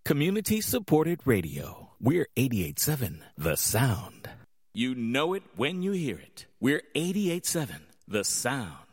Community supported radio. We're 88.7 The Sound. You know it when you hear it. We're 88.7 The Sound.